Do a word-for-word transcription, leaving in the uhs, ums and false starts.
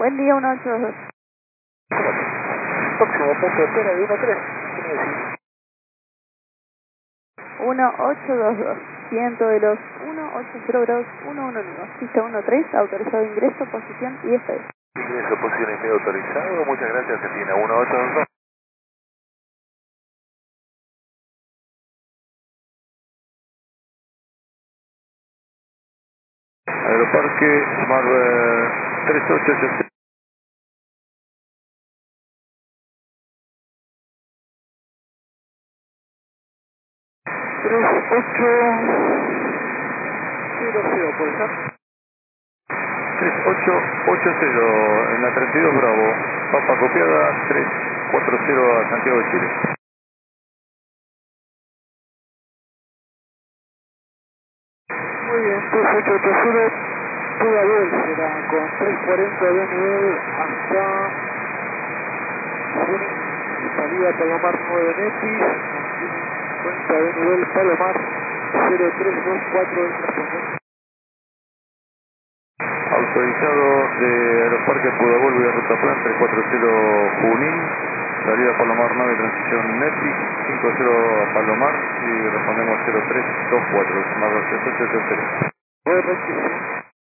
Buen día, uno ocho dos dos. Próximo punto de espera de uno tres. ¿Qué me decís? uno ocho dos dos. Ciento de los uno ocho cero grados uno uno uno. Pista uno tres, autorizado ingreso, posición I F S. Ingreso, posición y medio autorizado. Muchas gracias, Argentina. uno ocho dos dos. Aeroparque, Mar eh, tres ocho ocho cero. tres ocho cero cero, ¿puede ser? tres ocho ocho cero en la treinta y dos Bravo. Papa copiada tres cuatro cero a Santiago de Chile. Muy bien, tres ocho ocho cero. Toda vez será con tres cuarenta de nivel hasta Junín. Salida Palomar nueve Netis. cincuenta de nivel Palomar cero tres dos cuatro en correspondiente. Autorizado de Aeroparque Pudabol vía Ruta Plan tres cuatro cero Junín. Salida Palomar nueve, transición Netis cinco cero a Palomar y respondemos cero tres dos cuatro, más dos tres ocho ocho cero.